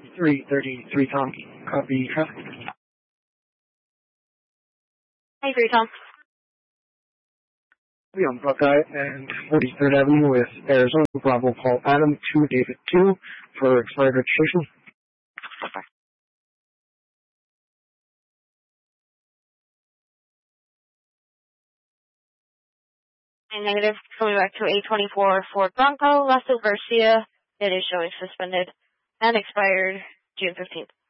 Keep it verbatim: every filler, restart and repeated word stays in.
three thirty-three Tom. Copy traffic. Hey, three Tom. We on Buckeye and forty-third Avenue with Arizona Bravo Paul Adam two David two for expired registration. Okay. And negative, coming back to eight twenty-four Ford Bronco, Lasso Garcia. It is showing suspended and expired June fifteenth.